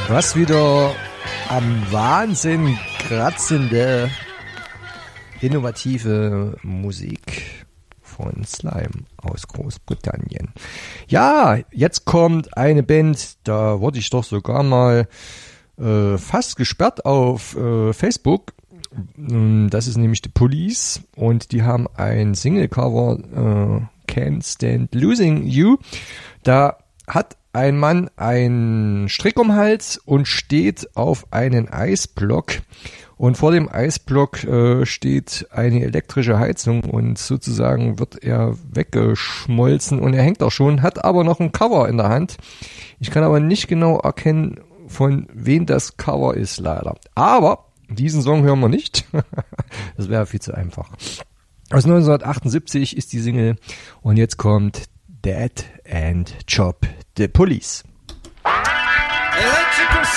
Was wieder am Wahnsinn kratzende, innovative Musik von Slime aus Großbritannien. Ja, jetzt kommt eine Band, da wurde ich doch sogar mal fast gesperrt auf Facebook. Das ist nämlich The Police und die haben ein Single-Cover, Can't Stand Losing You. Da hat ein Mann einen Strick um den Hals und steht auf einen Eisblock. Und vor dem Eisblock steht eine elektrische Heizung und sozusagen wird er weggeschmolzen und er hängt auch schon, hat aber noch ein Cover in der Hand. Ich kann aber nicht genau erkennen, von wem das Cover ist, leider. Aber diesen Song hören wir nicht. Das wäre viel zu einfach. Aus 1978 ist die Single und jetzt kommt Dead End Job, The Police.